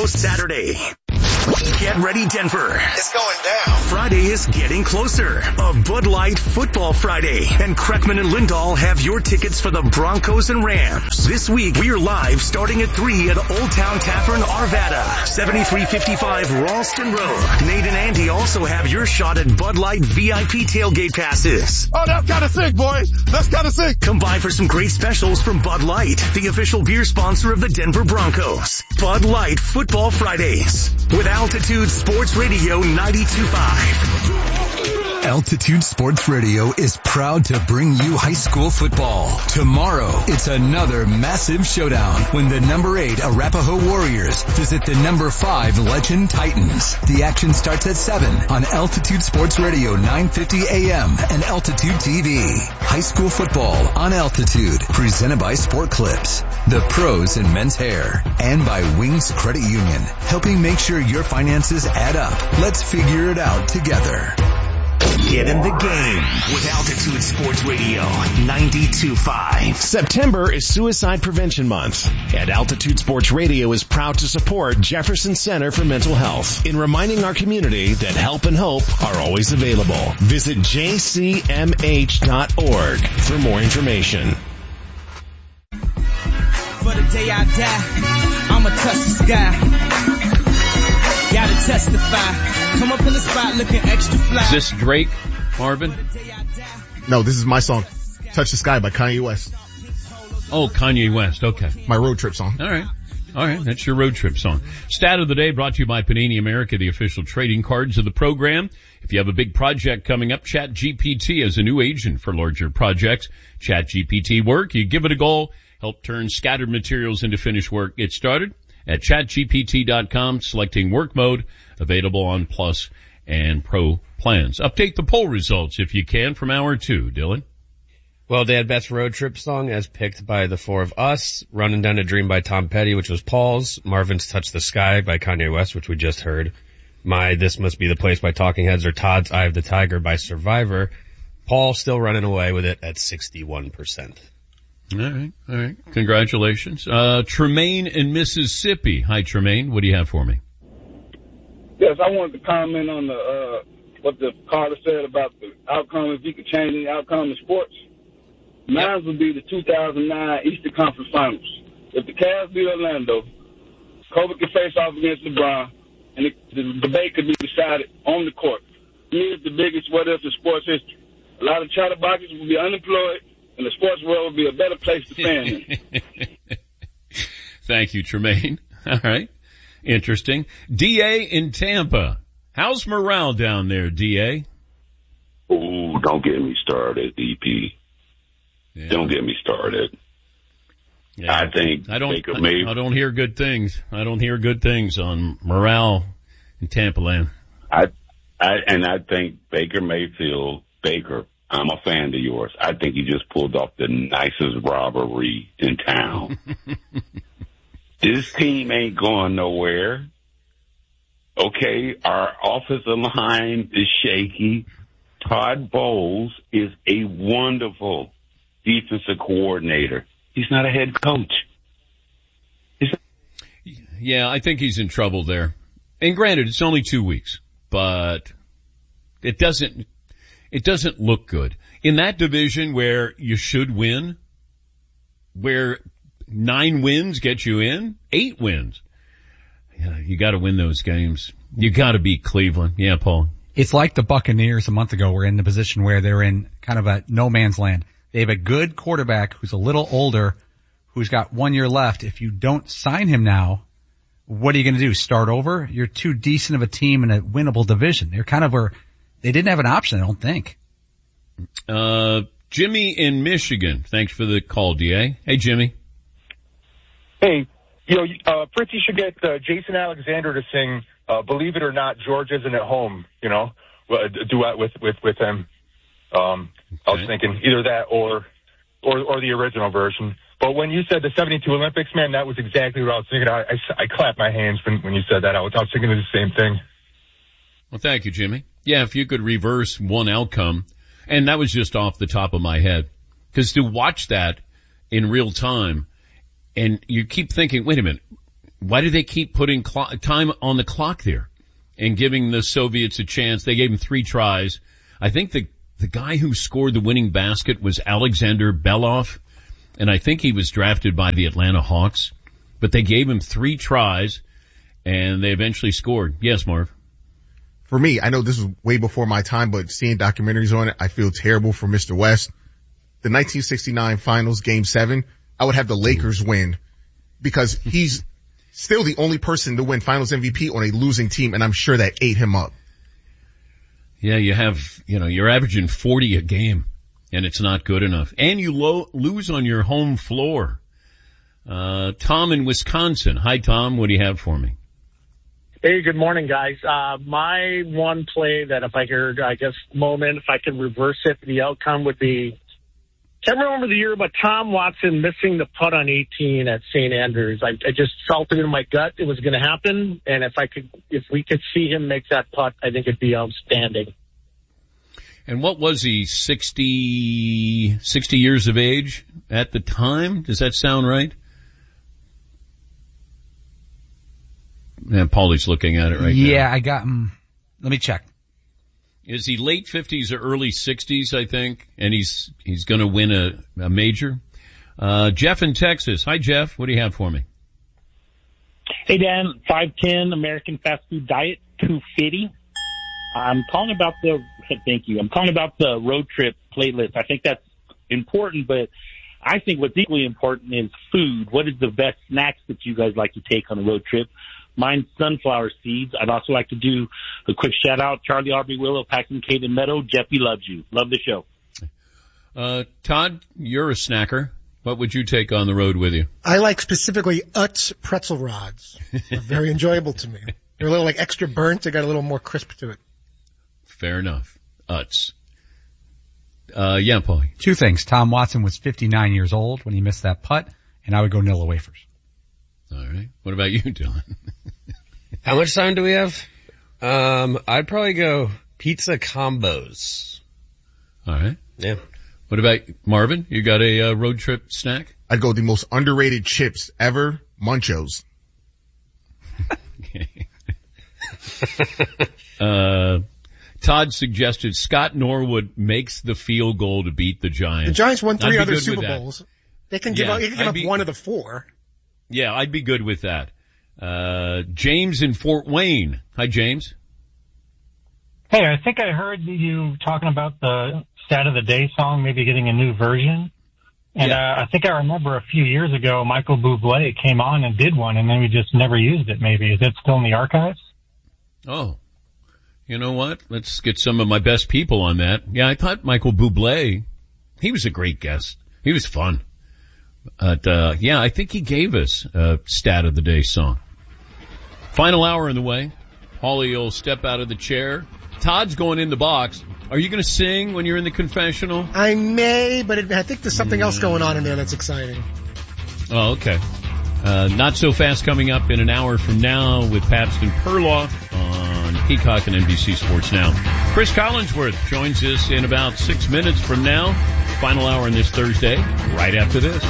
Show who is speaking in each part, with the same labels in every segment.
Speaker 1: Broncos Saturday. Get ready, Denver.
Speaker 2: It's going down.
Speaker 1: Friday is getting closer. A Bud Light Football Friday. And Kreckman and Lindahl have your tickets for the Broncos and Rams. This week, we're live starting at 3 at Old Town Tavern, Arvada. 7355 Ralston Road. Nate and Andy also have your shot at Bud Light VIP tailgate passes.
Speaker 3: Oh, that's kind of sick, boys. That's kind of sick.
Speaker 1: Come by for some great specials from Bud Light, the official beer sponsor of the Denver Broncos. Bud Light Football Fridays. With Altitude Sports Radio 92.5.
Speaker 4: Altitude Sports Radio is proud to bring you high school football. Tomorrow, it's another massive showdown when the number 8 Arapahoe Warriors visit the number 5 Legend Titans. The action starts at 7 on Altitude Sports Radio 950 AM and Altitude TV. High school football on Altitude, presented by Sport Clips, the pros in men's hair, and by Wings Credit Union, helping make sure your finances add up. Let's figure it out together.
Speaker 1: Get in the game with Altitude Sports Radio 92.5.
Speaker 5: September is Suicide Prevention Month, and Altitude Sports Radio is proud to support Jefferson Center for Mental Health in reminding our community that help and hope are always available. Visit jcmh.org for more information.
Speaker 6: For the day I die, I'ma touch the sky. Gotta testify. Come up in the spot looking extra fly.
Speaker 7: Is this Drake, Marvin?
Speaker 3: No, this is my song, Touch the Sky by Kanye West.
Speaker 7: Oh, Kanye West. Okay.
Speaker 3: My road trip song.
Speaker 7: All right. That's your road trip song. Stat of the day brought to you by Panini America, the official trading cards of the program. If you have a big project coming up, ChatGPT is a new agent for larger projects. ChatGPT work. You give it a go. Help turn scattered materials into finished work. Get started at chatgpt.com, selecting work mode, available on Plus and Pro plans. Update the poll results if you can from hour 2, Dylan.
Speaker 8: Well, they had best road trip song as picked by the four of us. Running Down a Dream by Tom Petty, which was Paul's. Marvin's Touch the Sky by Kanye West, which we just heard. My This Must Be the Place by Talking Heads, or Todd's Eye of the Tiger by Survivor. Paul still running away with it at 61%.
Speaker 7: All right. Congratulations. Tremaine in Mississippi. Hi, Tremaine. What do you have for me?
Speaker 9: Yes, I wanted to comment on the what the caller said about the outcome, if you could change the outcome of sports. Mine would be the 2009 Eastern Conference Finals. If the Cavs beat Orlando, Kobe could face off against LeBron, and the debate could be decided on the court. To me, it's the biggest what-if in sports history. A lot of chatterboxes would be unemployed, and the sports world would be a better place to fan in.
Speaker 7: Thank you, Tremaine. All right. Interesting. D.A. in Tampa. How's morale down there, D.A.?
Speaker 10: Oh, don't get me started, EP. Yeah. Don't get me started.
Speaker 7: Yeah.
Speaker 10: I think
Speaker 7: I don't hear good things. I don't hear good things on morale in Tampa land.
Speaker 10: I think Baker Mayfield, I'm a fan of yours. I think he just pulled off the nicest robbery in town. This team ain't going nowhere. Okay, our offensive line is shaky. Todd Bowles is a wonderful defensive coordinator. He's not a head coach.
Speaker 7: Yeah, I think he's in trouble there. And granted, it's only 2 weeks, but it doesn't look good. In that division where you should win, where 9 wins get you in, 8 wins. Yeah, you gotta win those games. You gotta beat Cleveland. Yeah, Paul.
Speaker 11: It's like the Buccaneers a month ago were in the position where they're in kind of a no man's land. They have a good quarterback who's a little older, who's got 1 year left. If you don't sign him now, what are you going to do? Start over? You're too decent of a team in a winnable division. They're kind of where they didn't have an option, I don't think.
Speaker 7: Jimmy in Michigan. Thanks for the call, DA. Hey, Jimmy.
Speaker 12: Hey, Fritzy should get Jason Alexander to sing Believe It or Not, George Isn't at Home, a duet with him. Okay. I was thinking either that or the original version. But when you said the 72 Olympics, man, that was exactly what I was thinking. I clapped my hands when you said that. I was thinking of the same thing.
Speaker 7: Well, thank you, Jimmy. Yeah, if you could reverse one outcome, and that was just off the top of my head, because to watch that in real time, and you keep thinking, wait a minute, why do they keep putting time on the clock there and giving the Soviets a chance? They gave them 3 tries. I think the guy who scored the winning basket was Alexander Belov, and I think he was drafted by the Atlanta Hawks, but they gave him 3 tries and they eventually scored. Yes, Marv.
Speaker 3: For me, I know this was way before my time, but seeing documentaries on it, I feel terrible for Mr. West. The 1969 finals, game 7, I would have the Lakers win because he's still the only person to win finals MVP on a losing team, and I'm sure that ate him up.
Speaker 7: Yeah, you're averaging 40 a game, and it's not good enough. And you lose on your home floor. Tom in Wisconsin. Hi, Tom. What do you have for me?
Speaker 2: Hey, good morning, guys. My one play that if I could reverse it, the outcome would be, can't remember the year, but Tom Watson missing the putt on 18 at St. Andrews. I just felt it in my gut it was going to happen, and if we could see him make that putt, I think it'd be outstanding.
Speaker 7: And what was he, 60 years of age at the time? Does that sound right? Yeah, Paulie's looking at it right now.
Speaker 11: Yeah, I got him. Let me check.
Speaker 7: Is he late 50s or early 60s, I think? And he's going to win a major. Jeff in Texas. Hi, Jeff. What do you have for me?
Speaker 13: Hey, Dan. 5'10", American fast food diet, 250. I'm calling about the road trip playlist. I think that's important, but I think what's equally important is food. What is the best snacks that you guys like to take on a road trip? Mine's sunflower seeds. I'd also like to do a quick shout out. Charlie Aubrey Willow, Paxton Caden Meadow. Jeffy loves you. Love the show.
Speaker 7: Todd, you're a snacker. What would you take on the road with you?
Speaker 14: I like specifically Utz pretzel rods. They're very enjoyable to me. They're a little like extra burnt. They got a little more crisp to it.
Speaker 7: Fair enough. Utz. Yeah, Paulie.
Speaker 11: 2 things. Tom Watson was 59 years old when he missed that putt, and I would go Nilla wafers.
Speaker 7: All right. What about you, Dylan?
Speaker 8: How much time do we have? I'd probably go pizza combos.
Speaker 7: All right.
Speaker 8: Yeah.
Speaker 7: What about Marvin? You got a road trip snack?
Speaker 3: I'd go the most underrated chips ever, Munchos.
Speaker 7: Todd suggested Scott Norwood makes the field goal to beat the Giants.
Speaker 14: The Giants won 3 other Super Bowls. They can give up one of the 4.
Speaker 7: Yeah, I'd be good with that. James in Fort Wayne. Hi, James.
Speaker 15: Hey, I think I heard you talking about the Stat of the Day song, maybe getting a new version. And I think I remember a few years ago, Michael Bublé came on and did one, and then we just never used it, maybe. Is it still in the archives?
Speaker 7: Oh. You know what? Let's get some of my best people on that. Yeah, I thought Michael Bublé, he was a great guest. He was fun. But, I think he gave us a Stat of the Day song. Final hour in the way. Paulie will step out of the chair. Todd's going in the box. Are you going to sing when you're in the confessional?
Speaker 14: I may, but I think there's something else going on in there that's exciting.
Speaker 7: Oh, okay. Not So Fast coming up in an hour from now with Pabst and Perloff on Peacock and NBC Sports Now. Chris Collinsworth joins us in about 6 minutes from now. Final hour on this Thursday, right after this.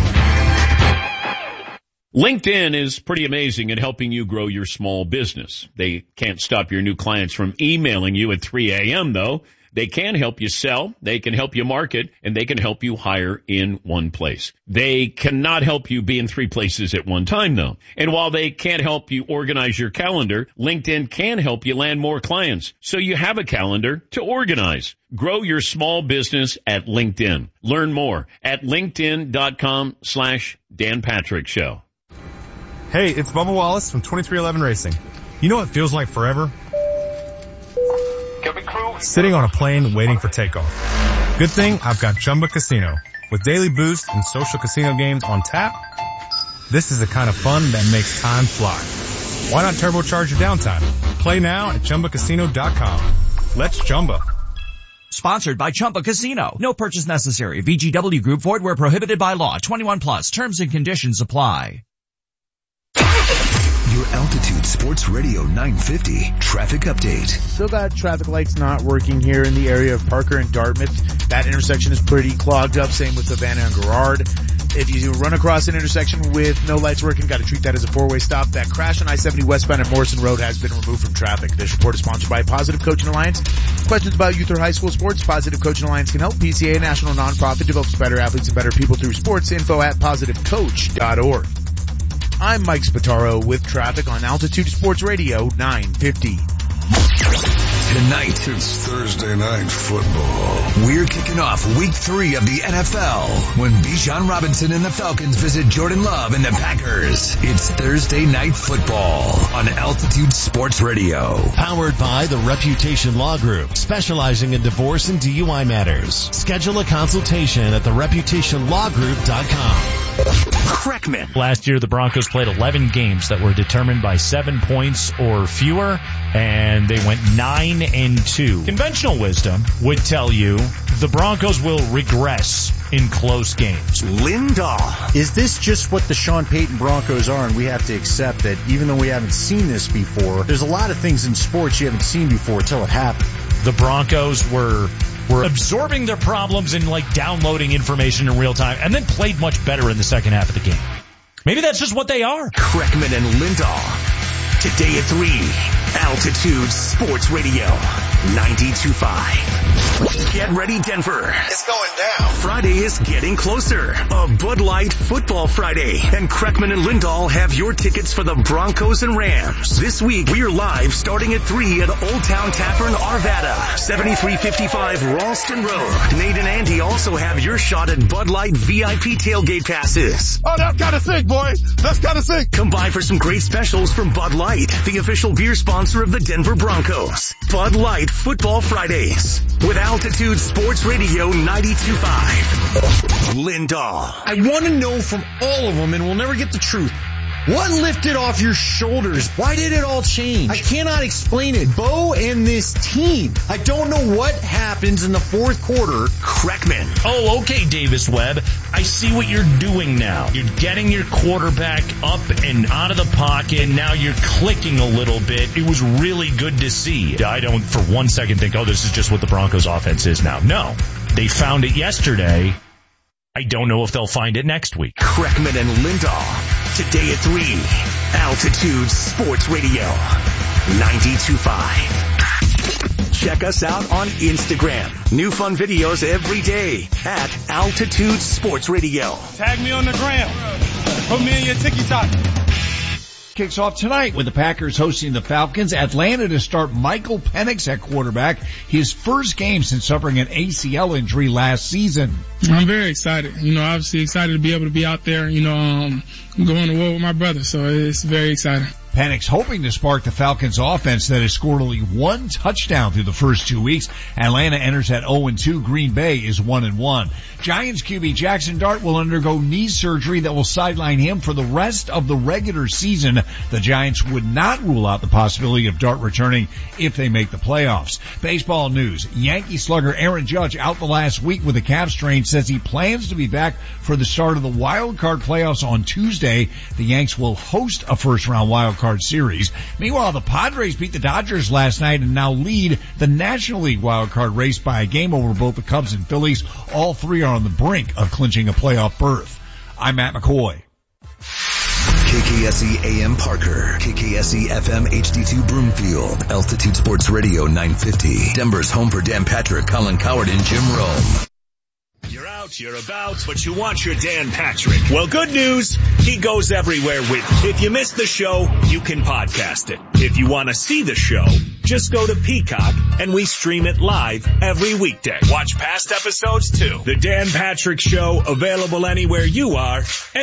Speaker 7: LinkedIn is pretty amazing at helping you grow your small business. They can't stop your new clients from emailing you at 3 a.m. though. They can help you sell, they can help you market, and they can help you hire in one place. They cannot help you be in 3 places at one time though. And while they can't help you organize your calendar, LinkedIn can help you land more clients so you have a calendar to organize. Grow your small business at LinkedIn. Learn more at linkedin.com/Dan Patrick Show.
Speaker 16: Hey, it's Bubba Wallace from 2311 Racing. You know what feels like forever? Sitting on a plane waiting for takeoff. Good thing I've got Chumba Casino. With daily boost and social casino games on tap, this is the kind of fun that makes time fly. Why not turbocharge your downtime? Play now at ChumbaCasino.com. Let's Chumba.
Speaker 17: Sponsored by Chumba Casino. No purchase necessary. VGW Group. Void where prohibited by law. 21 plus. Terms and conditions apply.
Speaker 4: Your Altitude Sports Radio 950 traffic update.
Speaker 18: Still got traffic lights not working here in the area of Parker and Dartmouth. That intersection is pretty clogged up. Same with Savannah and Girard. if you run across an intersection with no lights working, got to treat that as a four-way stop. That crash on I-70 westbound at Morrison Road has been removed from traffic. This report is sponsored by Positive Coaching Alliance. Questions about youth or high school sports? Positive Coaching Alliance can help. PCA, a national nonprofit, develops better athletes and better people through sports. Info at positivecoach.org. I'm Mike Spataro with traffic on Altitude Sports Radio 950.
Speaker 4: Tonight, it's Thursday Night Football. We're kicking off week 3 of the NFL when Bijan Robinson and the Falcons visit Jordan Love and the Packers. It's Thursday Night Football on Altitude Sports Radio.
Speaker 5: Powered by the Reputation Law Group, specializing in divorce and DUI matters. Schedule a consultation at thereputationlawgroup.com.
Speaker 1: Kreckman.
Speaker 19: Last year, the Broncos played 11 games that were determined by 7 points or fewer, and they went 9-2. Conventional wisdom would tell you the Broncos will regress in close games.
Speaker 1: Lindahl.
Speaker 20: Is this just what the Sean Payton Broncos are, and we have to accept that even though we haven't seen this before, there's a lot of things in sports you haven't seen before until it happened.
Speaker 19: The Broncos were absorbing their problems and downloading information in real time, and then played much better in the second half of the game. Maybe that's just what they are.
Speaker 1: Kreckman and Lindahl. Today at 3, Altitude Sports Radio 92.5. Get ready, Denver.
Speaker 21: It's going down.
Speaker 1: Friday is getting closer. A Bud Light Football Friday. And Kreckman and Lindahl have your tickets for the Broncos and Rams. This week, we are live starting at 3 at Old Town Tavern, Arvada, 7355 Ralston Road. Nate and Andy also have your shot at Bud Light VIP tailgate passes.
Speaker 21: Oh, that's gotta sink, boys. That's gotta sink.
Speaker 1: Come by for some great specials from Bud Light, the official beer sponsor of the Denver Broncos. Bud Light Football Fridays with Altitude Sports Radio 92.5. Lindahl.
Speaker 22: I want to know from all of them, and we'll never get the truth. What lifted off your shoulders? Why did it all change? I cannot explain it. Bo and this team. I don't know what happens in the fourth quarter.
Speaker 1: Kreckman.
Speaker 19: Oh, okay, Davis Webb. I see what you're doing now. You're getting your quarterback up and out of the pocket. Now you're clicking a little bit. It was really good to see. I don't for one second think, oh, this is just what the Broncos offense is now. No. They found it yesterday. I don't know if they'll find it next week.
Speaker 1: Kreckman and Lindahl. Today at 3, Altitude Sports Radio 92.5. Check us out on Instagram. New fun videos every day at Altitude Sports Radio.
Speaker 23: Tag me on the gram. Put me in your TikTok.
Speaker 24: Kicks off tonight with the Packers hosting the Falcons. Atlanta to start Michael Penix at quarterback. His first game since suffering an ACL injury last season.
Speaker 25: I'm very excited. Obviously excited to be able to be out there, going to war with my brother. So it's very exciting.
Speaker 24: Penix hoping to spark the Falcons offense that has scored only 1 touchdown through the first 2 weeks. Atlanta enters at 0-2. Green Bay is 1-1. Giants QB Jackson Dart will undergo knee surgery that will sideline him for the rest of the regular season. The Giants would not rule out the possibility of Dart returning if they make the playoffs. Baseball news. Yankee slugger Aaron Judge out the last week with a calf strain says he plans to be back for the start of the wild card playoffs on Tuesday. The Yanks will host a first round wild card series. Meanwhile, the Padres beat the Dodgers last night and now lead the National League wild card race by a game over both the Cubs and Phillies. All three are on the brink of clinching a playoff berth. I'm Matt McCoy.
Speaker 4: KKSE AM Parker, KKSE FM HD2 Broomfield, Altitude Sports Radio 950, Denver's home for Dan Patrick, Colin Coward, and Jim Rome.
Speaker 1: You're out, you're about, but you want your Dan Patrick. Well, good news, he goes everywhere with you. If you missed the show, you can podcast it. If you want to see the show, just go to Peacock, and we stream it live every weekday. Watch past episodes, too. The Dan Patrick Show, available anywhere you are.